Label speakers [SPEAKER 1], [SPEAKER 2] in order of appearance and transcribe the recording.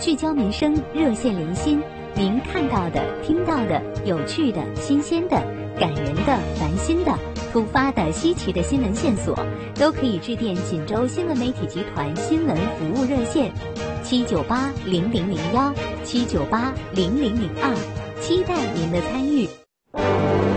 [SPEAKER 1] 聚焦民生，热线连心。您看到的、听到的、有趣的、新鲜的、感人的、烦心的、突发的、稀奇的新闻线索，都可以致电锦州新闻媒体集团新闻服务热线7980001，7980002，期待您的参与。